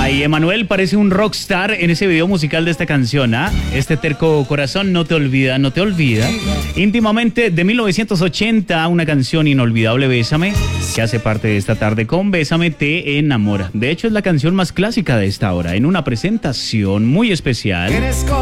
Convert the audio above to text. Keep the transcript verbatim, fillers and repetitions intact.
Ay, Emanuel parece un rockstar en ese video musical de esta canción, ¿ah? Este terco corazón no te olvida, no te olvida. Íntimamente de mil novecientos ochenta, una canción inolvidable, Bésame, que hace parte de esta tarde con Bésame te enamora. De hecho, es la canción más clásica de esta hora, en una presentación muy especial.